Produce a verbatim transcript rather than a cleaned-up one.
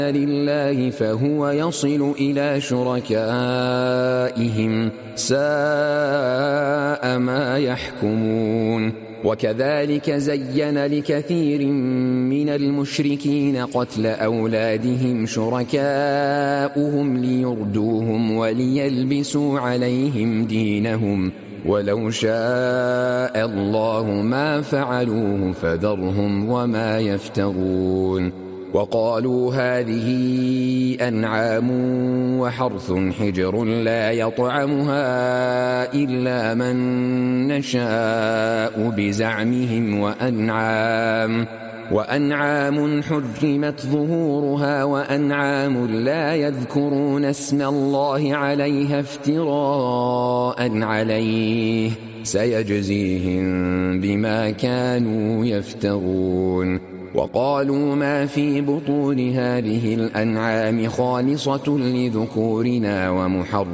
لله فهو يصل إلى شركائهم ساء ما يحكمون. وكذلك زين لكثير من المشركين قتل أولادهم شركاؤهم ليردوهم وليلبسوا عليهم دينهم ولو شاء الله ما فعلوه فذرهم وما يفترون. وقالوا هذه أنعام وحرث حجر لا يطعمها إلا من نشاء بزعمهم وأنعام وأنعام حرمت ظهورها وأنعام لا يذكرون اسم الله عليها افتراء عليه سيجزيهم بما كانوا يفترون. وقالوا ما في بطون هذه الأنعام خالصة لذكورنا ومحرم